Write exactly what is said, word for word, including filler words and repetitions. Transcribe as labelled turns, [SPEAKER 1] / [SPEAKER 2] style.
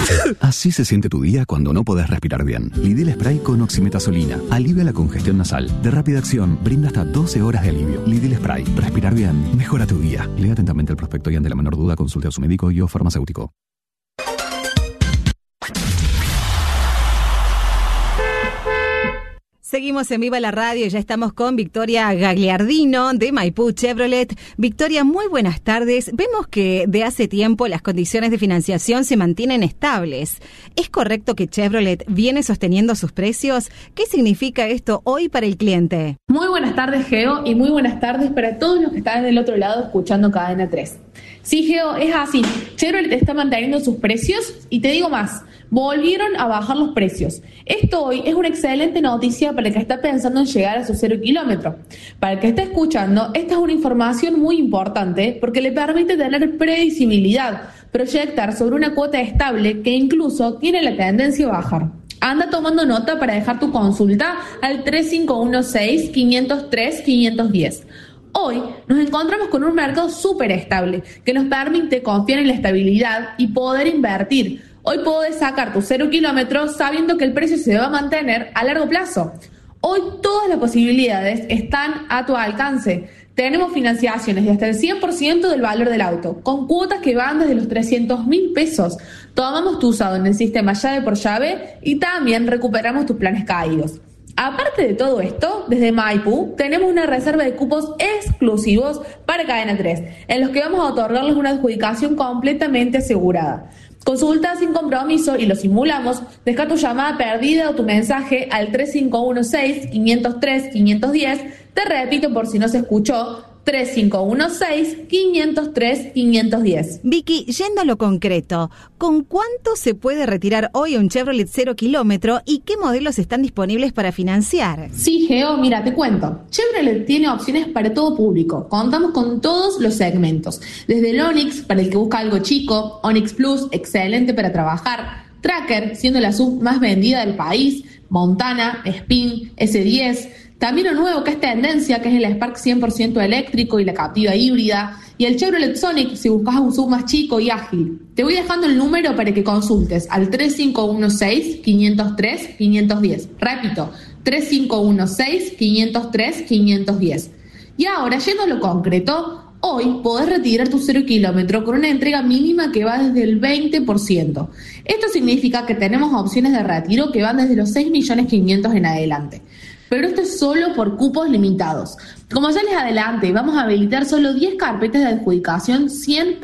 [SPEAKER 1] Así se siente tu día cuando no podés respirar bien. Lidil Spray con oximetazolina. Alivia la congestión nasal. De rápida acción, brinda hasta doce horas de alivio. Lidil Spray. Respirar bien. Mejora tu día. Lea atentamente el prospecto y ante la menor duda consulte a su médico y o farmacéutico.
[SPEAKER 2] Seguimos en Viva la Radio y ya estamos con Victoria Gagliardino de Maipú Chevrolet. Victoria, muy buenas tardes. Vemos que de hace tiempo las condiciones de financiación se mantienen estables. ¿Es correcto que Chevrolet viene sosteniendo sus precios? ¿Qué significa esto hoy para el cliente?
[SPEAKER 3] Muy buenas tardes, Geo, y muy buenas tardes para todos los que están del otro lado escuchando Cadena tres. Sí, Geo, es así. Chevrolet está manteniendo sus precios y te digo más, volvieron a bajar los precios. Esto hoy es una excelente noticia para el que está pensando en llegar a su cero kilómetro. Para el que está escuchando, esta es una información muy importante porque le permite tener previsibilidad, proyectar sobre una cuota estable que incluso tiene la tendencia a bajar. Anda tomando nota para dejar tu consulta al tres cinco uno seis, cinco cero tres, cinco uno cero. Hoy nos encontramos con un mercado súper estable que nos permite confiar en la estabilidad y poder invertir. Hoy podés sacar tu cero kilómetros sabiendo que el precio se va a mantener a largo plazo. Hoy todas las posibilidades están a tu alcance. Tenemos financiaciones de hasta el cien por ciento del valor del auto, con cuotas que van desde los trescientos mil pesos. Tomamos tu usado en el sistema llave por llave y también recuperamos tus planes caídos. Aparte de todo esto, desde Maipú tenemos una reserva de cupos exclusivos para Cadena tres, en los que vamos a otorgarles una adjudicación completamente asegurada. Consulta sin compromiso y lo simulamos. Deja tu llamada perdida o tu mensaje al tres cinco uno seis, cinco cero tres, cinco uno cero. Te repito por si no se escuchó, tres cinco uno seis, cinco cero tres, cinco uno cero.
[SPEAKER 2] Vicky, yendo a lo concreto, ¿con cuánto se puede retirar hoy un Chevrolet cero kilómetro y qué modelos están disponibles para financiar?
[SPEAKER 3] Sí, Geo, mira, te cuento. Chevrolet tiene opciones para todo público. Contamos con todos los segmentos. Desde el Onix, para el que busca algo chico, Onix Plus, excelente para trabajar, Tracker, siendo la sub más vendida del país, Montana, Spin, ese diez, también lo nuevo que es tendencia, que es el Spark cien por ciento eléctrico y la Captiva híbrida, y el Chevrolet Sonic si buscas un sub más chico y ágil. Te voy dejando el número para que consultes al tres cinco uno seis, cinco cero tres, cinco uno cero. Repito, tres cinco uno seis, cinco cero tres, cinco uno cero. Y ahora, yendo a lo concreto, hoy podés retirar tu cero kilómetro con una entrega mínima que va desde el veinte por ciento. Esto significa que tenemos opciones de retiro que van desde los seis millones quinientos en adelante. Pero esto es solo por cupos limitados. Como ya les adelanté, vamos a habilitar solo diez carpetas de adjudicación cien por ciento